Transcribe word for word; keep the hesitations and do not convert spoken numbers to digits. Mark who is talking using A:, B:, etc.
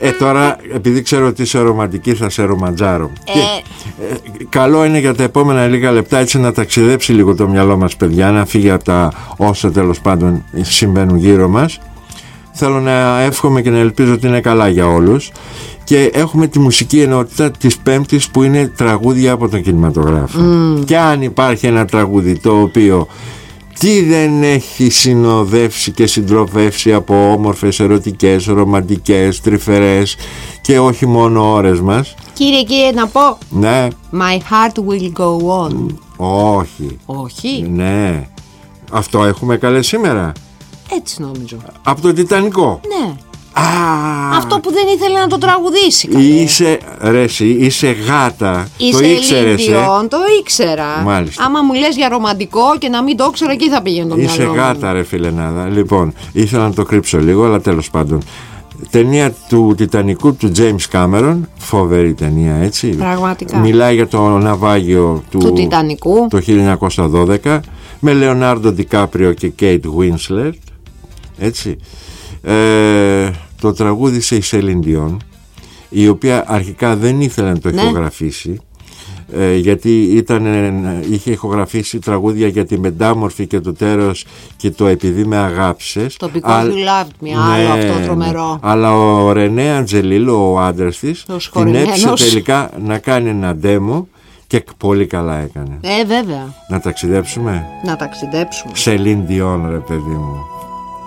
A: Ε, τώρα, επειδή ξέρω ότι είσαι ρομαντική, θα σε ρομαντζάρω.
B: Ε...
A: Και, ε, καλό είναι για τα επόμενα λίγα λεπτά έτσι να ταξιδέψει λίγο το μυαλό μας, παιδιά, να φύγει από τα όσα τέλος πάντων συμβαίνουν γύρω μας. Θέλω να εύχομαι και να ελπίζω ότι είναι καλά για όλους. Και έχουμε τη μουσική ενότητα της Πέμπτης που είναι τραγούδια από τον κινηματογράφο. Mm. Και αν υπάρχει ένα τραγούδι το οποίο τι δεν έχει συνοδεύσει και συντροφεύσει από όμορφες, ερωτικές, ρομαντικές, τρυφερές και όχι μόνο ώρες μας.
B: Κύριε, κύριε, να πω.
A: Ναι.
B: My heart will go on.
A: Όχι.
B: Όχι.
A: Ναι. Αυτό έχουμε καλές σήμερα.
B: Έτσι νομίζω.
A: Από το Τιτανικό.
B: Ναι.
A: Α,
B: αυτό που δεν ήθελε να το τραγουδήσει. Καλέ.
A: Είσαι ρε εσύ, είσαι γάτα.
B: Είσαι
A: το ήξερες, ε?
B: Το ήξερα.
A: Μάλιστα.
B: Άμα μου λες για ρομαντικό και να μην το ήξερα, εκεί θα πήγαινε το μυαλό μου.
A: Είσαι γάτα ρε φιλενάδα. Λοιπόν, ήθελα να το κρύψω λίγο, αλλά τέλος πάντων. Ταινία του Τιτανικού του James Cameron. Φοβερή ταινία, έτσι.
B: Πραγματικά.
A: Μιλάει για το ναυάγιο του,
B: του Τιτανικού
A: το χίλια εννιακόσια δώδεκα με Λεωνάρντο Ντικάπριο και Κέιτ Γουίνσλετ. Έτσι. Ε, το τραγούδισε η Σέλιν Διόν, η οποία αρχικά δεν ήθελε να το
B: ναι.
A: ηχογραφήσει, ε, γιατί ήταν, είχε ηχογραφήσει τραγούδια για τη Μετάμορφη και το Τέρος και το Επειδή με αγάπησες.
B: Το Because You Loved Me, άλλο
A: ναι,
B: αυτό τρομερό.
A: Ναι. Αλλά ο Ρενέ Αντζελίλο, ο άντρας της, την έπεισε τελικά να κάνει ένα demo και πολύ καλά έκανε.
B: Ε, βέβαια.
A: Να ταξιδέψουμε.
B: Να ταξιδέψουμε.
A: Σέλιν Διόν, ρε παιδί μου.